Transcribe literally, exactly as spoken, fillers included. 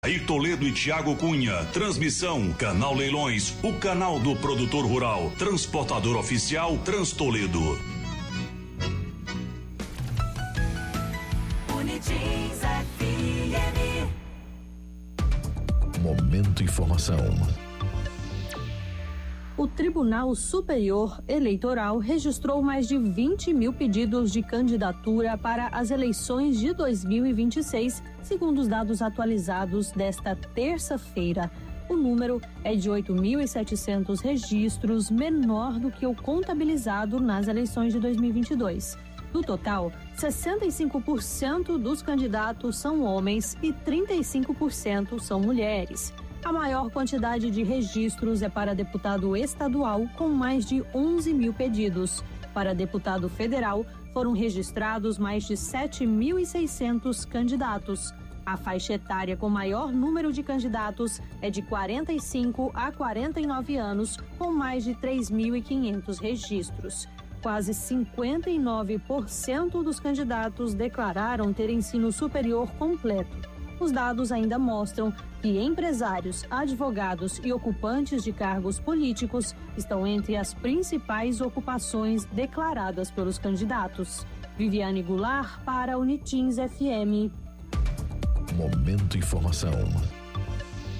Air Toledo e Thiago Cunha. Transmissão Canal Leilões, o canal do produtor rural. Transportador oficial Transtoledo. Unitins F M. Momento Informação. O Tribunal Superior Eleitoral registrou mais de vinte mil pedidos de candidatura para as eleições de dois mil e vinte e seis, segundo os dados atualizados desta terça-feira. O número é de oito mil e setecentos registros, menor do que o contabilizado nas eleições de dois mil e vinte e dois. Do total, sessenta e cinco por cento dos candidatos são homens e trinta e cinco por cento são mulheres. A maior quantidade de registros é para deputado estadual, com mais de onze mil pedidos. Para deputado federal, foram registrados mais de sete mil e seiscentos candidatos. A faixa etária com maior número de candidatos é de quarenta e cinco a quarenta e nove anos, com mais de três mil e quinhentos registros. Quase cinquenta e nove por cento dos candidatos declararam ter ensino superior completo. Os dados ainda mostram que empresários, advogados e ocupantes de cargos políticos estão entre as principais ocupações declaradas pelos candidatos. Viviane Goulart para Unitins F M. Momento Informação.